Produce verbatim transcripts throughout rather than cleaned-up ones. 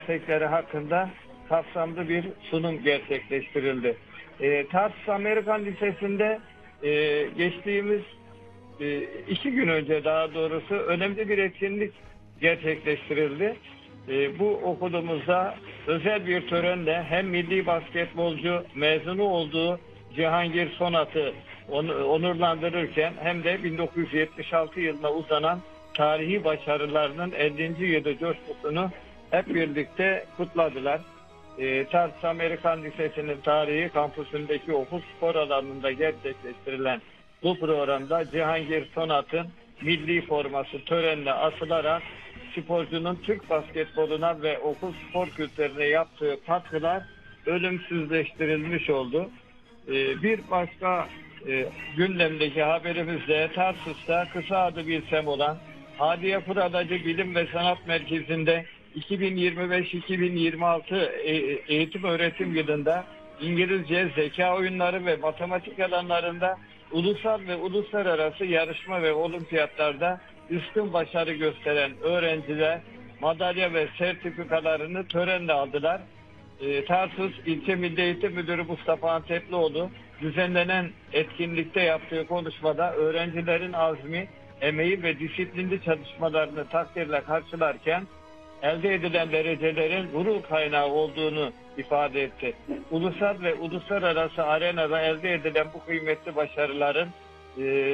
meslekleri hakkında kapsamlı bir sunum gerçekleştirildi. E, Tarsus Amerikan Lisesi'nde e, geçtiğimiz e, iki gün önce daha doğrusu önemli bir etkinlik gerçekleştirildi. E, bu okulumuzda özel bir törenle hem milli basketbolcu mezunu olduğu Cihangir Sonat'ı onurlandırırken hem de bin dokuz yüz yetmiş altı yılına uzanan tarihi başarılarının ellinci yılı coşkusunu hep birlikte kutladılar. E, Tarsus Amerikan Lisesi'nin tarihi kampüsündeki okul spor alanında gerçekleştirilen bu programda Cihangir Sonat'ın milli forması törenle asılarak sporcunun Türk basketboluna ve okul spor kültürüne yaptığı katkılar ölümsüzleştirilmiş oldu. E, bir başka e, gündemdeki haberimizde Tarsus'ta kısa adı bilsem olan Hadiye Fıralacı Bilim ve Sanat Merkezi'nde iki bin yirmi beş iki bin yirmi altı eğitim öğretim yılında İngilizce, zeka oyunları ve matematik alanlarında ulusal ve uluslararası yarışma ve olimpiyatlarda üstün başarı gösteren öğrenciler madalya ve sertifikalarını törenle aldılar. E, Tarsus İlçe Milli Eğitim Müdürü Mustafa Anteplioğlu düzenlenen etkinlikte yaptığı konuşmada öğrencilerin azmi, emeği ve disiplinli çalışmalarını takdirle karşılarken elde edilen derecelerin gurur kaynağı olduğunu ifade etti. Ulusal ve uluslararası arenada elde edilen bu kıymetli başarıların e,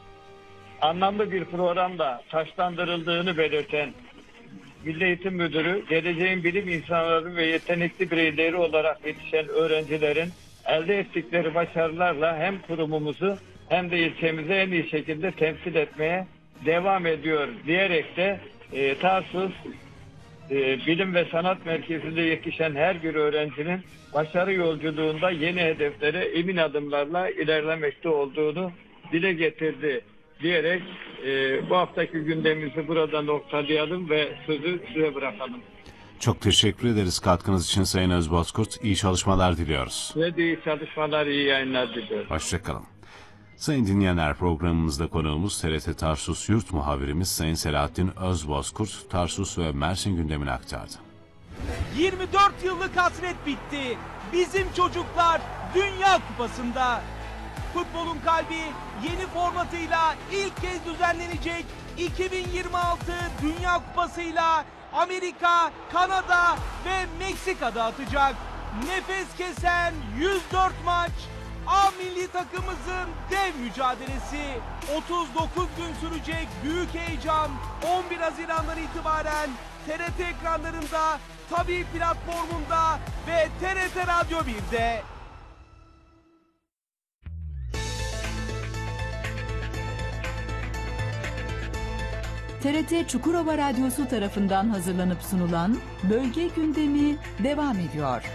anlamlı bir programla taşlandırıldığını belirten Milli Eğitim Müdürü, geleceğin bilim insanları ve yetenekli bireyleri olarak yetişen öğrencilerin elde ettikleri başarılarla hem kurumumuzu hem de ilçemizi en iyi şekilde temsil etmeye devam ediyor diyerek de e, Tarsus e, Bilim ve Sanat Merkezi'nde yetişen her bir öğrencinin başarı yolculuğunda yeni hedeflere emin adımlarla ilerlemekte olduğunu dile getirdi diyerek e, bu haftaki gündemimizi burada noktalayalım ve sözü size bırakalım. Çok teşekkür ederiz katkınız için Sayın Özbozkurt. İyi çalışmalar diliyoruz. Ve iyi çalışmalar, iyi yayınlar diliyoruz. Hoşçakalın. Sayın dinleyenler, programımızda konuğumuz T R T Tarsus Yurt Muhabirimiz Sayın Selahattin Özbozkurt, Tarsus ve Mersin gündemini aktardı. yirmi dört yıllık hasret bitti. Bizim çocuklar Dünya Kupası'nda. Futbolun kalbi yeni formatıyla ilk kez düzenlenecek iki bin yirmi altı Dünya Kupası'yla Amerika, Kanada ve Meksika'da atacak. Nefes kesen yüz dört maç, A milli takımımızın dev mücadelesi. otuz dokuz gün sürecek büyük heyecan on bir Haziran'dan itibaren T R T ekranlarında, tabii platformunda ve T R T Radyo bir'de. T R T Çukurova Radyosu tarafından hazırlanıp sunulan Bölge Gündemi devam ediyor.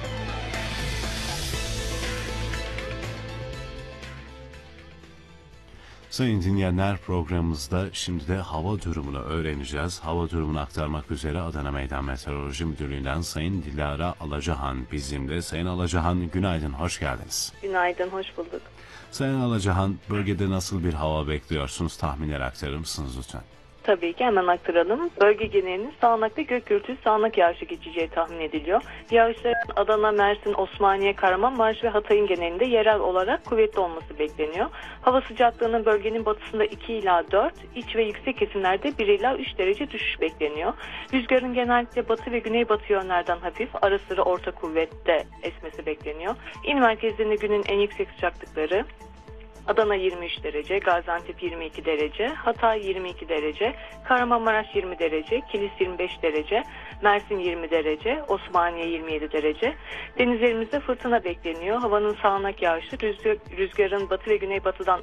Sayın dinleyenler, programımızda şimdi de hava durumunu öğreneceğiz. Hava durumunu aktarmak üzere Adana Meydan Meteoroloji Müdürlüğü'nden Sayın Dilara Alacahan bizimle. Sayın Alacahan, günaydın, hoş geldiniz. Günaydın, hoş bulduk. Sayın Alacahan, bölgede nasıl bir hava bekliyorsunuz? Tahminler aktarır mısınız lütfen? Tabii ki hemen aktaralım. Bölge genelinin sağanak ve gök gürültülü sağanak yağışı geçeceği tahmin ediliyor. Yağışların Adana, Mersin, Osmaniye, Kahramanmaraş ve Hatay'ın genelinde yerel olarak kuvvetli olması bekleniyor. Hava sıcaklığının bölgenin batısında iki ila dört, iç ve yüksek kesimlerde bir ila üç derece düşüş bekleniyor. Rüzgarın genellikle batı ve güneybatı yönlerden hafif, ara sıra orta kuvvette esmesi bekleniyor. İl merkezlerinde günün en yüksek sıcaklıkları Adana yirmi üç derece, Gaziantep yirmi iki derece, Hatay yirmi iki derece, Kahramanmaraş yirmi derece, Kilis yirmi beş derece, Mersin yirmi derece, Osmaniye yirmi yedi derece. Denizlerimizde fırtına bekleniyor. Havanın sağanak yağışı, rüzgar, rüzgarın batı ve güneybatıdan